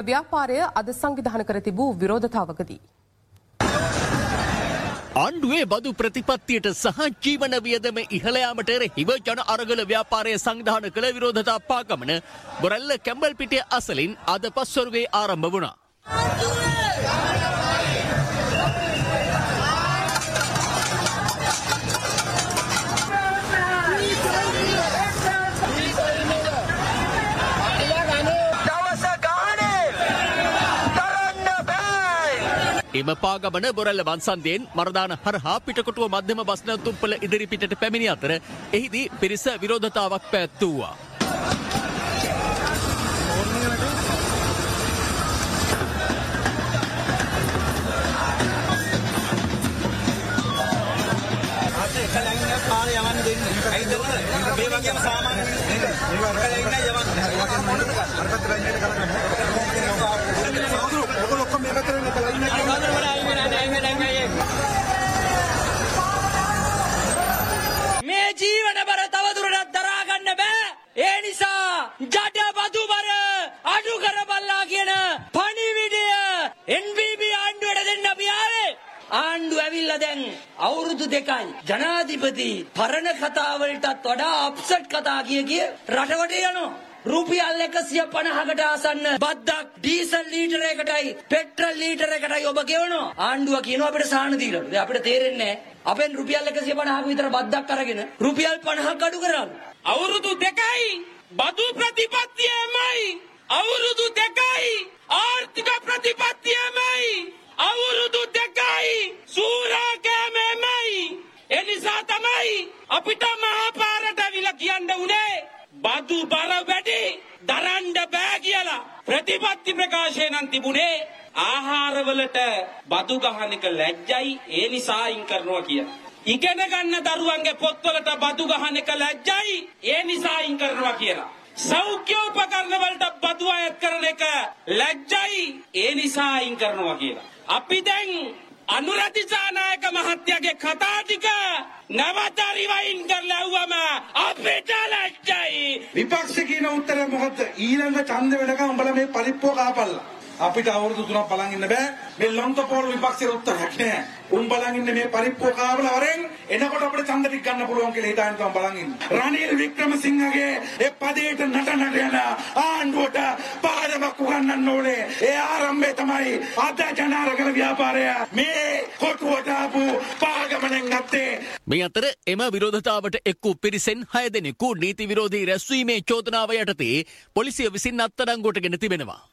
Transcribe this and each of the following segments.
ව්‍යාපාරය අද සංවිධානය කර තිබූ විරෝධතාවකදී ආණ්ඩුවේ බදු ප්‍රතිපත්තියට සහ ජීවන වියදම ඉහළ යාමට එරෙහිව ජන අරගල ව්‍යාපාරය සංවිධානය කළ විරෝධතා පාගමන බොරැල්ල කැම්බල්පිටිය අසලින් අද පස්වරුවේ ආරම්භ වුණා. එම පාගමන බොරැල්ල වන්සන්දයෙන් මරදාන හරහා පිටකොටුව මධ්‍යම බස් නැවතුම්පල ඉදිරිපිටට පැමිණි අතර එහිදී පිරිස විරෝධතාවක් පැවැත්වුවා. මේ ජීවන බර තවදුරටත් දරා ගන්න බෑ. ඒ නිසා ජඩ බදු බර අඩු කරපල්ලා කියන පණිවිඩය NBB ආණ්ඩුවට දෙන්න අපි ආවේ. ආණ්ඩුව ඇවිල්ලා දැන් අවුරුදු 2යි. ජනාධිපති පරණ කතා වලටත් වඩා අප්සෙට් කතා කිය රටවට යනවා. රුපියල් 150කට ආසන්න බද්දක් ඩීසල් ලීටර එකටයි පෙට්‍රල් ලීටර එකටයි ඔබ ගෙවනවා. ආණ්ඩුව කියනවා අපිට සාහන දීලා. දැන් අපිට තේරෙන්නේ නැහැ. අපෙන් රුපියල් 150ක විතර බද්දක් අරගෙන රුපියල් 50ක් අඩු කරාලු. අවුරුදු 2යි බදු ප්‍රතිපත්තියමයි. අවුරුදු 2යි ආර්ථික ප්‍රතිපත්තියමයි. අවුරුදු 2යි සූරාකෑමයි. ඒ නිසා තමයි අපිට මහා පාරට අවිලා කියන්න උනේ බදු බර වැඩි දරන්න බෑ කියලා. ප්‍රතිපත්ති ප්‍රකාශය නම් තිබුණේ ආහාරවලට බදු ගහන එක ලැජ්ජයි ඒ නිසා අයින් කරනවා කියලා. ඉගෙන ගන්න දරුවන්ගේ පොත්වලට බදු ගහන එක ලැජ්ජයි ඒ නිසා අයින් කරනවා කියලා. සෞඛ්‍යෝපකරණ වලට බදු අයත් කරන එක ලැජ්ජයි ඒ නිසා අයින් කරනවා කියලා. අපි දැන් අනුරාධිකානායක මහත්තයාගේ කතා ටික නැවත රිවයින් කරලා වුවම අපිට ලැජ්ජයි. විපක්ෂ කියන උත්තරය මොකද්ද? ඊළඟ ඡන්ද වෙනකම් උඹලා මේ පරිප්පුව කාපල්ලා. අපිට අවුරුදු 3ක් බලන් ඉන්න බෑ. මේ ලොන්තපෝල් විපක්ෂයේ උත්තරයක් නෑ. උන් බලන් ඉන්නේ මේ පරිප්පුව කාපලා වරෙන් එනකොට අපිට ඡන්ද ටික ගන්න පුළුවන් කියලා හිතාගෙන තමයි බලන් ඉන්නේ. රනිල් වික්‍රමසිංහගේ ඒ පදේට නටනට යන ආණ්ඩුවට පාඩමක් උගන්වන්න ඕනේ. ඒ ආරම්භය තමයි අද ජනාරගල ව්‍යාපාරය මේ කොටුවට ආපු පාගමනෙන් ගත්තේ. මේ අතර එම විරෝධතාවට එක් වූ පිරිසෙන් 6 දෙනෙකු නීති විරෝධී රැස්වීමේ චෝදනාව යටතේ පොලිසිය විසින් අත්අඩංගුවට ගෙන තිබෙනවා.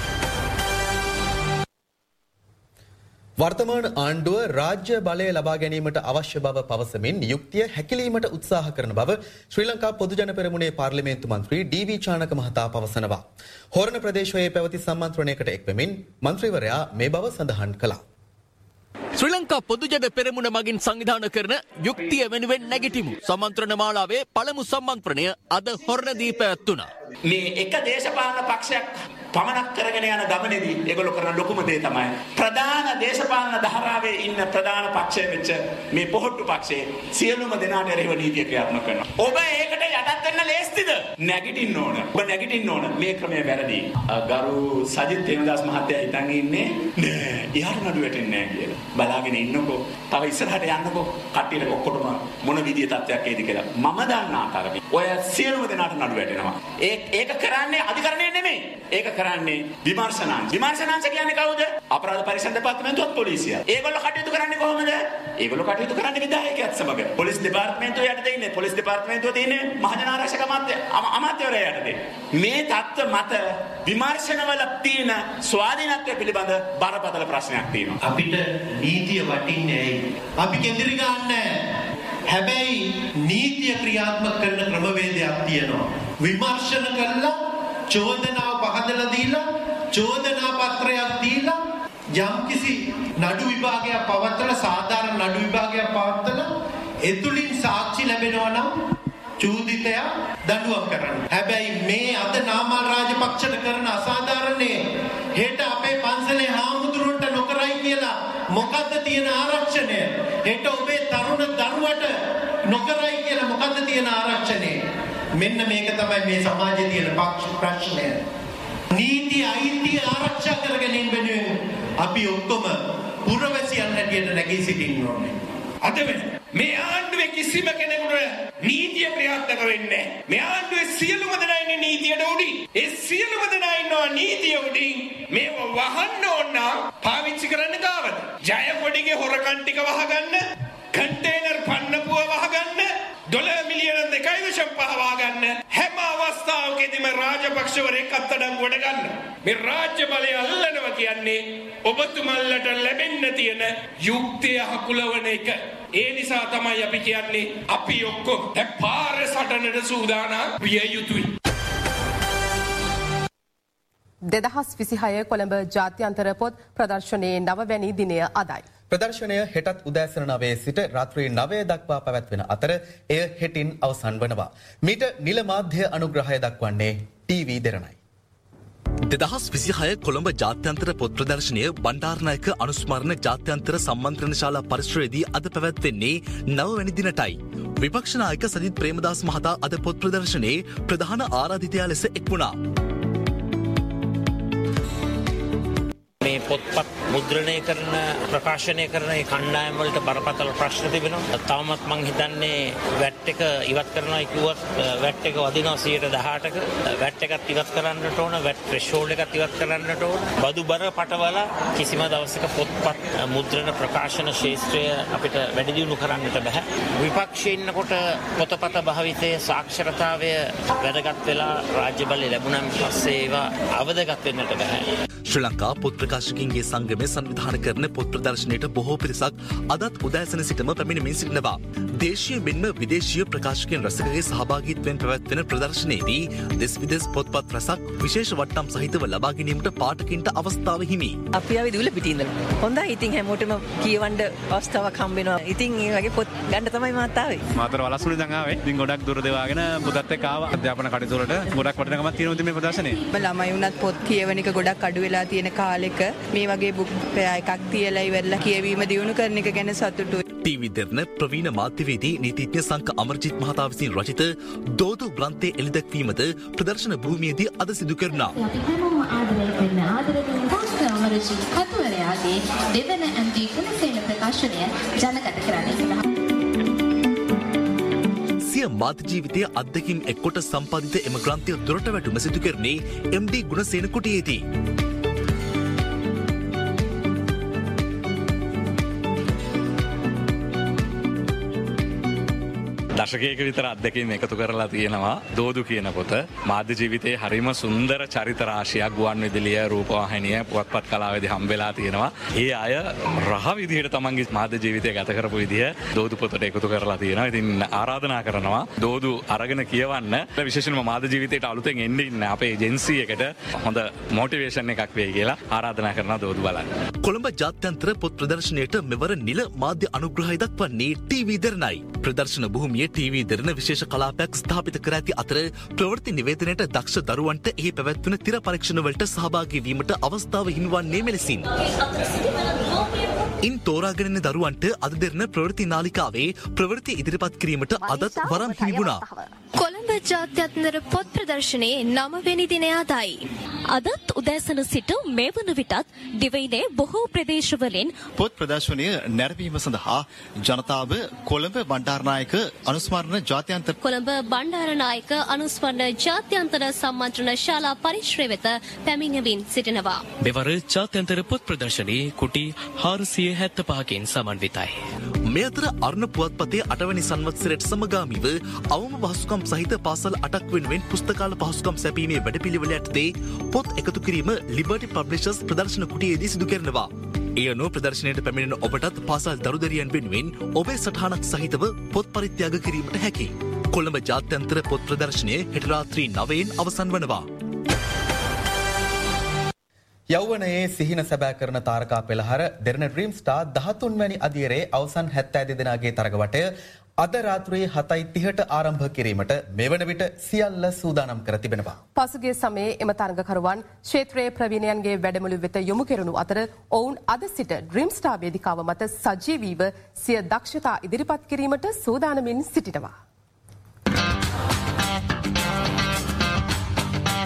වර්තමාන ආණ්ඩුව රාජ්‍ය බලය ලබා ගැනීමට අවශ්‍ය බව පවසමින් යුක්තිය හැකිලීමට උත්සාහ කරන බව ශ්‍රී ලංකා පොදුජන පෙරමුණේ පාර්ලිමේන්තු මන්ත්‍රී ඩී.වී. චානක මහතා පවසනවා. හොරණ ප්‍රදේශයේ පැවති සම්මන්ත්‍රණයකට එක්වෙමින් මන්ත්‍රීවරයා මේ බව සඳහන් කළා. ශ්‍රී ලංකා පොදුජන පෙරමුණ මගින් සංවිධානය කරන යුක්තිය වෙනුවෙන් නැගිටිමු සම්මන්ත්‍රණ මාලාවේ පළමු සම්මන්ත්‍රණය අද හොරණදී පැවැත්වුණා. මේ එක දේශපාලන පක්ෂයක් පමණක් කරගෙන යන ගමනේදී ඒගොල්ලෝ කරන ලොකුම දේ තමයි ප්‍රධාන දේශපාලන ධාරාවේ ඉන්න ප්‍රධාන පක්ෂය වෙච්ච මේ පොහොට්ටු පක්ෂයේ සියලුම දෙනාට එරෙහිව නීතිය ක්‍රියාත්මක කරනවා. ඔබ ඒකට යටත් වෙන්න ලේස්තිද? නැගිටින්න ඕන. ඔබ නැගිටින්න ඕන. මේ ක්‍රමය වැරදි. ගරු සජිත් තේමදාස් මහත්තයා හිතන් ඉන්නේ නෑ එයාට නඩු වැටෙන්නේ නෑ කියලා. බලාගෙන ඉන්නකෝ. තව ඉස්සරහට යන්නකෝ. කට්ටියට ඔක්කොටම මොන විදිය තත්ත්වයක් එයිද කියලා. මම දන්න ආකාරයෙන් ඔය සියලුම දෙනාට නඩු වැටෙනවා. ඒක කරන්නේ අධිකරණය නෙමෙයි. ඒක කරන්නේ විමර්ශනාංශ. විමර්ශනාංශ කියන්නේ කවුද? අපරාධ පරීක්ෂණ දෙපාර්තමේන්තුවත් පොලිසිය. ඒගොල්ලෝ කටයුතු කරන්නේ කොහොමද? ඒගොල්ලෝ කටයුතු කරන්නේ විධායකයත් සමග. පොලිස් දෙපාර්තමේන්තුව යටතේ ඉන්නේ. පොලිස් දෙපාර්තමේන්තුව තියෙන්නේ මහජන ආරක්ෂක අමාත්‍යවරයා යටතේ. මේ தත්ත්ව මත විමර්ශනවල තියෙන ස්වාධීනත්වය පිළිබඳ බරපතල ප්‍රශ්නයක් තියෙනවා. අපිට නීතිය වටින්නේ ඇයි? අපි කෙන්දිරි ගන්නෑ. හැබැයි නීතිය ක්‍රියාත්මක කරන ක්‍රමවේදයක් තියෙනවා. විමර්ශන කළා චෝදනාව පහදලා දීලා චෝදනා පත්‍රයක් දීලා යම්කිසි නඩු විභාගයක් පවත්වලා සාධාරණ නඩු විභාගයක් පවත්වලා එතුලින් සාක්ෂි ලැබෙනවා නම් චූදිතයා දඬුවම් කරන්න. හැබැයි මේ අද නාමල් රාජපක්ෂට කරන අසාධාරණේ හෙට අපේ පන්සලේ හාමුදුරුවන්ට නොකරයි කියලා මොකද්ද තියෙන ආරක්ෂණය? හෙට ඔබේ තරුණ දරුවට නොකරයි කියලා මොකද්ද තියෙන ආරක්ෂණය? මෙන්න මේක තමයි මේ සමාජයේ තියෙන ප්‍රශ්නය. නීති නීති අයිතිය ආරක්ෂා කර ගැනීම වෙනුවෙන් අපි ඔක්කොම පුරවැසියන් හැටියට නැගී සිටින්න ඕනේ. අද වෙන මේ ආණ්ඩුවේ කිසිම කෙනෙකුට නීතිය ක්‍රියාත්මක වෙන්නේ නැහැ. මේ ආණ්ඩුවේ සියලුම දෙනා ඉන්නේ නීතියට උඩින්. ඒ සියලුම දෙනා ඉන්නවා නීතිය උඩින්. මේව වහන්න ඕන නම් පාවිච්චි කරන්න කාවද? ජයකොඩිගේ හොරකම් ටික වහගන්න, කන්ටේනර් පන්නපුව වහගන්න, $1 මිලියන 2.5 වහගන්න, හැම අවස්ථාවකදීම රාජපක්ෂවරයෙක් අත්අඩංගුවට ගන්න. මේ රාජ්‍ය බලය අල්ලනවා කියන්නේ ඔබතුමල්ලට ලැබෙන්න තියෙන යුක්තිය හකුලවන එක. ඒ නිසා තමයි අපි කියන්නේ අපි ඔක්කොම දැන් පාරේ සටනට සූදානම් විය යුතුයි. 2026 කොළඹ ජාත්‍යන්තර පොත් ප්‍රදර්ශනයේ 9 වැනි දිනය අදයි. ප්‍රදර්ශනය හෙටත් උදෑසන 9 සිට රාත්‍රී 9 දක්වා පැවැත්වෙන අතර එය හෙටින් අවසන් වනවා. මීට නිල මාධ්‍ය අනුග්‍රහය දක්වන්නේ ටීවී දෙරණයි. 2026 කොළඹ ජාත්‍යන්තර පොත් ප්‍රදර්ශනය බණ්ඩාරනායක අනුස්මරණ ජාත්‍යන්තර සම්මන්ත්‍රණශාලා පරිශ්‍රයේදී අද පැවැත්වෙන්නේ 9 වැනි දිනටයි. විපක්ෂ නායක සජිත් ප්‍රේමදාස මහතා අද පොත් ප්‍රදර්ශනයේ ප්‍රධාන ආරාධිතයා ලෙස එක් වුණා. මේ පොත්පත් මුද්‍රණය කරන ප්‍රකාශනය කරන ඒ කණ්ඩායම් වලට බරපතල ප්‍රශ්න තිබෙනවා. තවමත් මං හිතන්නේ වැට් එක ඉවත් කරනවා කිව්වත් වැට් එක වදිනවා 118ක. වැට් එකත් ඉවත් කරන්නට ඕන, වැට් ත්‍රෙෂෝල්ඩ් එකත් ඉවත් කරන්නට ඕන. බදු බර පටවලා කිසිම දවසක පොත්පත් මුද්‍රණ ප්‍රකාශන ශාස්ත්‍රය අපිට වැඩි දියුණු කරන්නට බෑ. විපක්ෂයේ ඉන්නකොට පොතපත භාවිතයේ සාක්ෂරතාවය වැදගත් වෙලා රාජ්‍ය බලය ලැබුණාන් පස්සේ ඒවා අවදගත් වෙන්නට බෑ. ශ්‍රී ලංකා පොත් ප්‍රකාශකයින්ගේ සංගමය සංවිධානය කරන පොත් ප්‍රදර්ශනයට බොහෝ පිරිසක් අදත් උදෑසන සිටම පැමිණෙමින් සිටිනවා. දේශීය මෙන්ම විදේශීය ප්‍රකාශකයන් රැසකගේ සහභාගීත්වයෙන් පැවැත්වෙන ප්‍රදර්ශනයේදී දෙස් විදෙස් පොත්පත් රැසක් විශේෂ වට්ටම් සහිතව ලබා ගැනීමට පාඨකින්ට අවස්ථාව හිමි. අපි ආවේ දුල පිටින් ඉඳලා. හොඳයි. ඉතින් හැමෝටම කියවන්න අවස්ථාවක් හම්බ වෙනවා. ඉතින් මේ වගේ පොත් ගන්න තමයි මාත් ආවේ. මාතර වලස්සුනේ දැන් ආවේ. ඉතින් ගොඩක් දුර දෙවාගෙන පොතත් එක්ක ආවා. අධ්‍යාපන කටයුතු වලට ගොඩක් වටිනකමක් තියෙනවා මේ ප්‍රදර්ශනයේ. ළමයි වුණත් පොත් කියවන එක ගොඩක් අඩු වෙලා තියෙන කාලෙක මේ වගේ බුක් එකක් තියලා ඉවරලා කියවීම දියුණු කරන එක ගැන සතුටුයි. ටීවී දෙරණ ප්‍රවීණ මාධ්‍යවේදී නීතිඥ සංක අමරජිත් මහතා විසින් රචිත දෝදු ග්‍රන්ථයේ එළිදැක්වීමද ප්‍රදර්ශන භූමියේදී අද සිදු කෙරුණා. අපි හැමෝම ආදරය කරන ආදරණීය ඩොක්ටර් අමරජිත් කතුවරයාගේ දෙවන MD කුණසේන ප්‍රකාශනය ජනගත කරන්නේ. සිය මාධ්‍ය ජීවිතයේ අත්දැකීම් එක්කොට සම්පාදිත එම ග්‍රන්ථය දොරට වැටුම සිදු කෙරුණේ MD ගුණසේන කුටියේදී. දශකයක විතර අත්දැකීම් එකතු කරලා තියෙනවා දෝදු කියන පොත. මාධ්‍ය ජීවිතයේ හරිම සුන්දර චරිත රාශියක් ගුවන් විදුලිය, රූපවාහිනිය, පුවත්පත් කලාවේදී හම්බෙලා තියෙනවා. ඒ අය රහ විදිහට තමන්ගේ මාධ්‍ය ජීවිතය ගත කරපු විදිහ දෝදු පොතට එකතු කරලා තියෙනවා. ඉතින් ආරාධනා කරනවා දෝදු අරගෙන කියවන්න. විශේෂයෙන්ම මාධ්‍ය ජීවිතයට අලුතෙන් එන්න ඉන්න අපේ ඒජන්සි එකට හොඳ මොටිවේෂන් එකක් වෙයි කියලා ආරාධනා කරනවා දෝදු බලන්න. කොළඹ ජාත්‍යන්තර පොත් ප්‍රදර්ශනයට මෙවර නිල මාධ්‍ය අනුග්‍රහය දක්වන්නේ ටීවී දෙරණයි. ප්‍රදර්ශන භූමියේ ටීවී දෙරණ විශේෂ කලාපයක් ස්ථාපිත කර ඇති අතර ප්‍රවෘත්ති නිවේදනයට දක්ෂ දරුවන්ට එහි පැවැත්වෙන තිර පරීක්ෂණ වලට සහභාගී වීමට අවස්ථාව හිමිවන්නේ මෙලෙසින්. ඉන් තෝරාගෙන එන දරුවන්ට අද දෙරණ ප්‍රවෘත්ති නාලිකාවේ ප්‍රවෘත්ති ඉදිරිපත් කිරීමට අදත් වරම් හිමි වුණා. කොළඹ ජාත්‍යන්තර පොත් ප්‍රදර්ශනයේ 9 වෙනි දිනය අදයි. අදත් උදෑසන සිට මේ වන විටත් දිවයිනේ බොහෝ ප්‍රදේශවලින් පොත් ප්‍රදර්ශනය නැරඹීම සඳහා ජනතාව කොළඹ බණ්ඩාරනායක අනුස්මරණ ජාත්‍යන්තර ජාත්‍යන්තර සම්මන්ත්‍රණ ශාලා පරිශ්‍රය වෙත පැමිණෙමින් සිටිනවා. මෙවර ජාත්‍යන්තර පොත් ප්‍රදර්ශනයේ කුටි 475කින් සමන්විතයි. මේ අතර අරුණ පුවත්පතේ 8 වෙනි සංවත්සරයට සමගාමීව අවම පහසුකම් සහිත පාසල් 8ක් වෙනුවෙන් පුස්තකාල පහසුකම් සැපීමේ වැඩපිළිවෙල යටතේ පොත් එකතු කිරීම ලිබර්ටි පබ්ලිෂර්ස් ප්‍රදර්ශන කුටියේදී සිදු කරනවා. ඒ අනුව ප්‍රදර්ශනයට පැමිණෙන ඔබටත් පාසල් දරුදරියන් වෙනුවෙන් ඔබේ සටහනක් සහිතව පොත් පරිත්‍යාග කිරීමට හැකි. කොළඹ ජාත්‍යන්තර පොත් ප්‍රදර්ශනය හෙට රාත්‍රී 9න් අවසන් වනවා. යෞවනයේ සිහින සැබෑ කරන තාරකා පෙළහර දෙරණ ඩ්‍රීම් ස්ටාර් 13 වැනි අදියරේ අවසන් 72 දෙනාගේ තරගවටය අද රාත්‍රියේ 7:30ට ආරම්භ කිරීමට මෙවන විට සියල්ල සූදානම් කර තිබෙනවා. පසුගිය සමයේ එම තරගකරුවන් ක්ෂේත්‍රයේ ප්‍රවීණයන්ගේ වැඩමුළු වෙත යොමු කෙරුණු අතර ඔවුන් අද සිට ඩ්‍රීම් ස්ටාර් වේදිකාව මත සජීවීව සිය දක්ෂතා ඉදිරිපත් කිරීමට සූදානමින් සිටිනවා.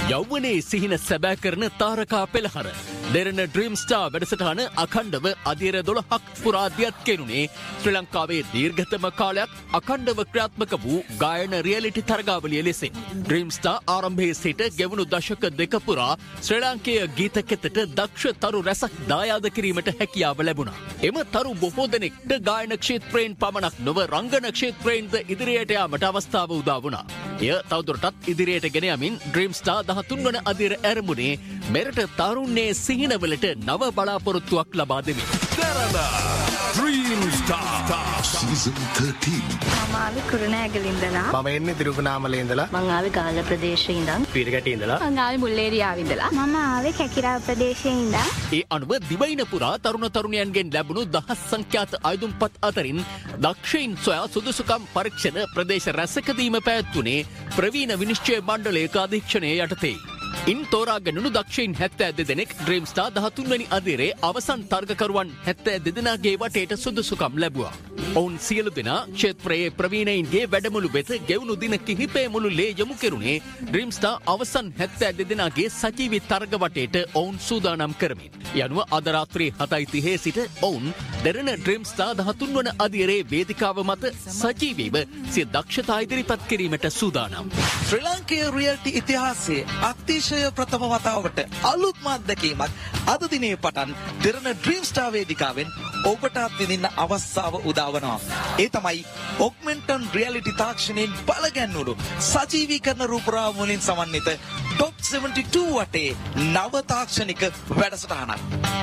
යෞවනයේ සිහින සැබෑ කරන තාරකා පෙළහර. දෙරණ ඩ්‍රීම් ස්ටාර් වැඩසටහන අඛණ්ඩව අධීර 12ක් පුරා දියත් කෙරුණේ ශ්‍රී ලංකාවේ දීර්ඝතම කාලයක් අඛණ්ඩව ක්‍රියාත්මක වූ ගායන රියැලිටි තරගාවලිය ලෙසින්. ඩ්‍රීම් ස්ටාර් ආරම්භයේ සිට ගෙවුණු දශක දෙක පුරා ශ්‍රී ලාංකේය ගීත කෙතට දක්ෂ තරු රැසක් දායාද කිරීමට හැකියාව ලැබුණා. එම තරු බොහෝ දෙනෙක්ට ගායන ක්ෂේත්‍රයෙන් පමණක් නොව රංගන ක්ෂේත්‍රයෙන්ද ඉදිරියට යාමට අවස්ථාව උදා වුණා. එය තවදුරටත් ඉදිරියට ගෙන යමින් ඩ්‍රීම් ස්ටාර් 13 වන අදියර ඇරඹුණේ මෙරට තරුණයේ සිහිනවලට නව බලාපොරොත්තුවක් ලබා දෙමින්. Dream Star Season 13. මම ආවේ කුරුණෑගල ඉඳලා. මම එන්නේ තිරුකුණාමලේ ඉඳලා. මම ආවේ ගාල්ල ප්‍රදේශයේ ඉඳන්. පීරගැටි ඉඳලා. මම ආවේ මුල්ලේරියාවේ ඉඳලා. මම ආවේ කැකිරාව ප්‍රදේශයේ ඉඳන්. ඒ අනුව දිවයින පුරා තරුණ තරුණියන්ගෙන් ලැබුණු දහස් සංඛ්‍යාත ආයුධම්පත් අතරින් දක්ෂයින් සොයා සුදුසුකම් පරීක්ෂණ ප්‍රදේශ රැසකදීම පැවැත්වුණේ ප්‍රවීණ විනිශ්චය මණ්ඩලයක අධීක්ෂණය යටතේ. ඉන් තෝරාගෙනුණු දක්ෂයින් 72 දෙනෙක් ඩ්‍රීම් ස්ටාර් 13 වැනි අදියරේ අවසන් තරගකරුවන් 72 දෙනාගේ වටේට සුදුසුකම් ලැබුවා. ඔවුන් සියලු දෙනා ක්ෂේත්‍රයේ ප්‍රවීණයින්ගේ වැඩමුළු වෙත ගෙවුණු දින කිහිපය මුළුල්ලේ යොමු කෙරුණේ ඩ්‍රීම් ස්ටාර් අවසන් 72 දෙනාගේ සජීවී තරග වටේට ඔවුන් සූදානම් කරමින්. යනුව අද රාත්‍රී 7:30 සිට ඔවුන් දෙරණ ඩ්‍රීම් ස්ටාර් 13 වන අදියරේ වේදිකාව මත සජීවීව සිය දක්ෂතා ඉදිරිපත් කිරීමට සූදානම්. ශ්‍රී ලාංකේය රියැලිටි ඉතිහාසයේ අතිශය ප්‍රථම වතාවට අලුත්ම අත්දැකීමක් අද දිනේ පටන් දෙරණ ඩ්‍රීම් ස්ටාර් වේදිකාවෙන් ඔබට අත්විඳින්න අවස්ථාව උදා වනවා. ඒ තමයි ඔග්මෙන්ටන් රියැලිටි තාක්ෂණයෙන් බලගැන්වුණු සජීවීකරණ රූපරාම වලින් සමන්විත ටොප් 72 වටේ නව තාක්ෂණික වැඩසටහනක්.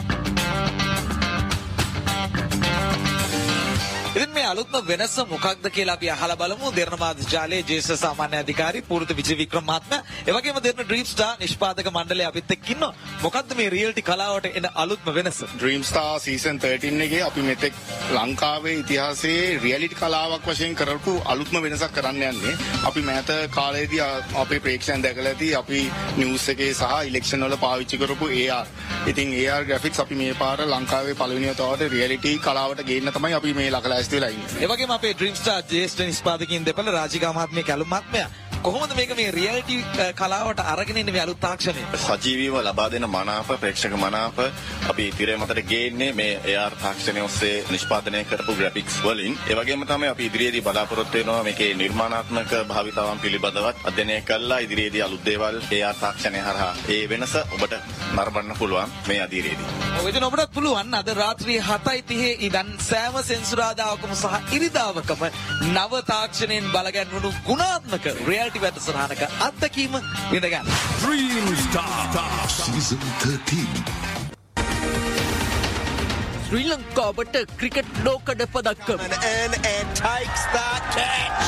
ඉතින් මේ අලුත්ම වෙනස මොකක්ද කියලා අපි අහලා බලමු. දෙරණ මාධ්‍ය ජාලයේ ජ්‍යෙෂ්ඨ සාමාන්‍ය අධිකාරී පූර්ත විජය වික්‍රම මහත්මයා. ඒ වගේම දෙරණ ඩ්‍රීම් ස්ටාර් නිෂ්පාදක මණ්ඩලය අපිත් එක්ක ඉන්නවා. මොකක්ද මේ රියැලිටි කලාවට එන අලුත්ම වෙනස? ඩ්‍රීම් ස්ටාර් සීසන් 13 එකේ අපි මෙතෙක් ලංකාවේ ඉතිහාසයේ රියැලිටි කලාවක් වශයෙන් කරපු අලුත්ම වෙනසක් කරන්න යන්නේ. අපි මෑත කාලේදී අපේ ප්‍රේක්ෂකයන් දැකලා ඇති අපි නිවුස් එකේ සහ ඉලෙක්ෂන් වල පාවිච්චි කරපු AR. ඉතින් AR graphics අපි මේ පාර ලංකාවේ පළවෙනි වතාවට රියැලිටි කලාවට ගේන්න තමයි අපි මේ ලකලා ඒ වගේම අපේ ඩ්‍රීම් ස්ටාර් ජ්‍යෙෂ්ඨ නිෂ්පාදකයින් දෙපළ රාජිකා මහත්මිය කැලුම් මහත්මයා කොහොමද මේක මේ රියැලිටි කලාවට අරගෙන ඉන්නේ මේ අලුත් තාක්ෂණය? සජීවීව ලබා දෙන මනාප ප්‍රේක්ෂක මනාප අපි තිරේ මතට ගේන්නේ මේ AR තාක්ෂණය ඔස්සේ නිෂ්පාදනය කරපු ග්‍රැෆික්ස් වලින්. ඒ වගේම තමයි අපි ඉදිරියේදී බලාපොරොත්තු වෙනවා මේකේ නිර්මාණාත්මක භාවිතාවන් පිළිබඳවත් අධ්‍යයනය කළා ඉදිරියේදී අලුත් දේවල් AR තාක්ෂණය හරහා ඒ වෙනස ඔබට නරඹන්න පුළුවන් මේ අදියරේදී. ඔය ඉතින් ඔබට පුළුවන් අද රාත්‍රී 7:30 ඉඳන් සෑම සෙන්සුරාදාකම සහ ඉරිදාවකම නව තාක්ෂණයෙන් බලගැන්වුණු ගුණාත්මක රියැලිටි වැඩසටහනක අත්දැකීම විඳ ගන්න. Dream Star Season 13. ශ්‍රී ලංකාවට cricket ලෝකඩ පදක්කම. And takes that catch.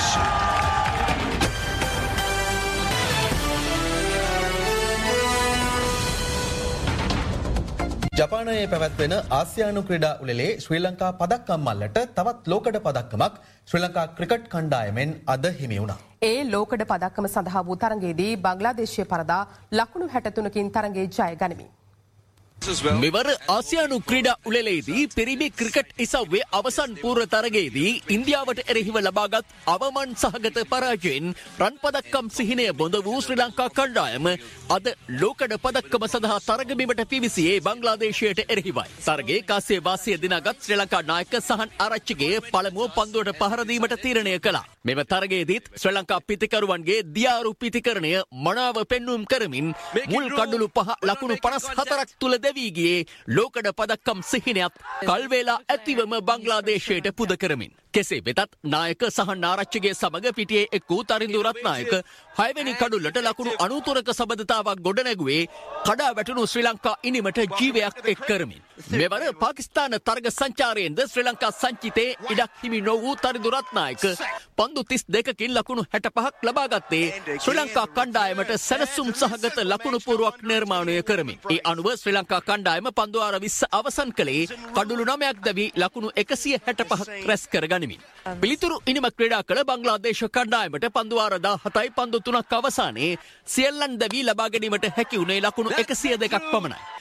ජපානයේ පැවැත්වෙන ආසියානු ක්‍රීඩා උළෙලේ ශ්‍රී ලංකා පදක්කම් මල්ලට තවත් ලෝකඩ පදක්කමක් ශ්‍රී ලංකා ක්‍රිකට් කණ්ඩායමෙන් අද හිමි වුණා. ඒ ලෝකඩ පදක්කම සඳහා වූ තරගයේදී බංග්ලාදේශය පරදා ලකුණු 63කින් තරගයේ ජය ගනිමින්. මෙවර ආසියානු ක්‍රීඩා උළෙලේදී පිරිමි ක්‍රිකට් ඉසව්වේ අවසන් පූර්ව තරගයේදී ඉන්දියාවට එරෙහිව ලබාගත් අවමන් සහගත පරාජයෙන් රන් පදක්කම් සිහිනය බොඳ වූ ශ්‍රී ලංකා කණ්ඩායම අද ලෝකඩ පදක්කම සඳහා තරගබිමට පිවිසියේ බංග්ලාදේශයට එරෙහිවයි. තරගයේ කාසිය වාසිය දිනාගත් ශ්‍රී ලංකා නායක සහන් ආරච්චිගේ පළමුව පන්දුවට පහර දීමට තීරණය කළා. මෙම තරගයේදීත් ශ්‍රී ලංකා පිතිකරුවන්ගේ දියාරු පිතිකරණය මනාව පෙන්වුම් කරමින් මුල් කඩලු 5 ලකුණු 54ක් තුල දෙවී ගියේ ලෝකඩ පදක්කම් සිහිනයත් කල්වේලා ඇතිවම බංග්ලාදේශයට පුද කරමින්. කෙසේ වෙතත් නායක සහන් ආරච්චිගේ සමග පිටියේ එක් වූ තරිඳු රත්නායක 6 වෙනි කඩුල්ලට ලකුණු 93ක සබඳතාවක් ගොඩනැගුවේ කඩා වැටුණු ශ්‍රී ලංකා ඉනිමට ජීවයක් එක් කරමින්. මෙවර පාකිස්තාන තරග සංචාරයෙන්ද ශ්‍රී ලංකා සංචිතේ ඉඩක් හිමි නො වූ තරිඳු රත්නායක පන්දු 32කින් ලකුණු 65ක් ලබාගත්තේ ශ්‍රී ලංකා කණ්ඩායමට සැලසුම් සහගත ලකුණු පුරුවක් නිර්මාණය කරමින්. ඒ අනුව ශ්‍රී ලංකා කණ්ඩායම පන්දු වාර 20 අවසන් කළේ කඩුළු 9ක් දැවී ලකුණු 165ක් රැස් කරගනිමින්. පිළිතුරු ඉනිම ක්‍රීඩා කළ බංග්ලාදේශ කණ්ඩායමට පන්දු වාර 17යි පන්දු 3ක් අවසානයේ සියල්ලන් දැවී ලබා ගැනීමට හැකි වුණේ ලකුණු 102ක් පමණයි.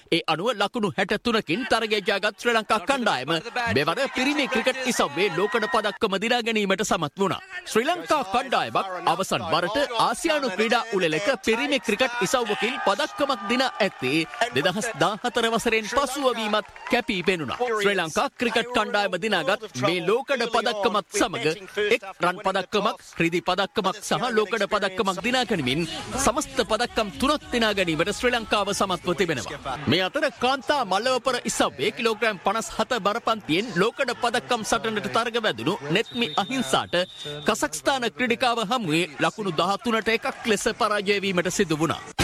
ඒ අනුව ලකුණු 63කින් තරගය ජයගත් ශ්‍රී ලංකා කණ්ඩායම මෙවර පිරිමි ක්‍රිකට් ඉසව්වේ ලෝකඩ පදක්කම දිනා ගැනීමට සමත් වුණා. ශ්‍රී ලංකා කණ්ඩායමක් අවසන් වරට ආසියානු ක්‍රීඩා උළෙලක පිරිමි ක්‍රිකට් ඉසව්වකින් පදක්කමක් දිනා ඇත්තේ 2014 වසරෙන් පසුව වීමත් කැපී පෙනුණා. ශ්‍රී ලංකා ක්‍රිකට් කණ්ඩායම දිනාගත් මේ ලෝකඩ පදක්කමත් සමග එක් රන් පදක්කමක්, රිදි පදක්කමක් සහ ලෝකඩ පදක්කමක් දිනා ගැනීමෙන් සමස්ත පදක්කම් 3ක් දිනා ගැනීමට ශ්‍රී ලංකාව සමත්ව තිබෙනවා. මේ අතර කාන්තා මල්ලවපොර ඉසව්වේ කිලෝග්‍රෑම් 57 බරපන්තියෙන් ලෝකඩ පදක්කම් සටනට තරග වැදුණු නෙත්මි අහිංසාට කසක්ස්ථාන ක්‍රීඩිකාව හමුවේ ලකුණු 13ට 1ක් ලෙස පරාජය වීමට සිදු වුණා.